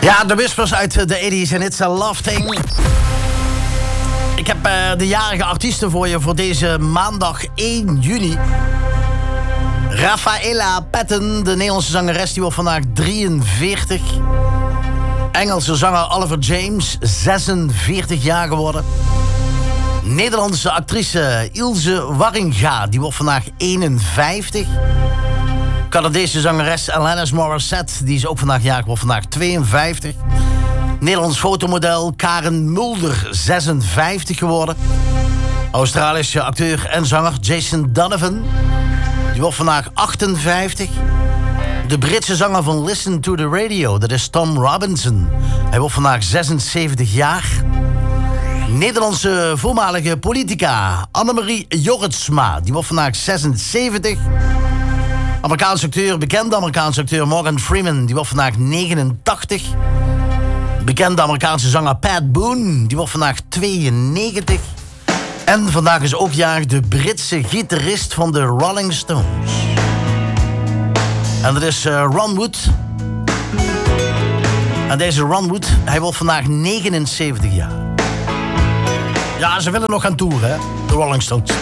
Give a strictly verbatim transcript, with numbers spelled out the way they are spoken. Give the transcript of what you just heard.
Ja, de Whispers uit de tachtiger en It's a Love Thing. Ik heb uh, de jarige artiesten voor je voor deze maandag één juni. Rafaela Patton, de Nederlandse zangeres, die wordt vandaag drieënveertig. Engelse zanger Oliver James, zesenveertig jaar geworden. Nederlandse actrice Ilse Warringa, die wordt vandaag eenenvijftig. Canadese zangeres Alanis Morissette, die is ook vandaag jarig, wordt vandaag tweeënvijftig. Nederlands fotomodel Karen Mulder, zesenvijftig geworden. Australische acteur en zanger Jason Donovan, die wordt vandaag achtenvijftig. De Britse zanger van Listen to the Radio, dat is Tom Robinson. Hij wordt vandaag zesenzeventig jaar. Nederlandse voormalige politica Annemarie Jorritsma, die wordt vandaag zesenzeventig. Amerikaanse acteur, bekende Amerikaanse acteur Morgan Freeman, die wordt vandaag negenentachtig. Bekende Amerikaanse zanger Pat Boone, die wordt vandaag tweeënnegentig. En vandaag is ook jarig de Britse gitarist van de Rolling Stones. En dat is uh, Ron Wood. En deze Ron Wood, hij wordt vandaag negenenzeventig jaar. Ja, ze willen nog gaan toeren, hè? De Rolling Stones.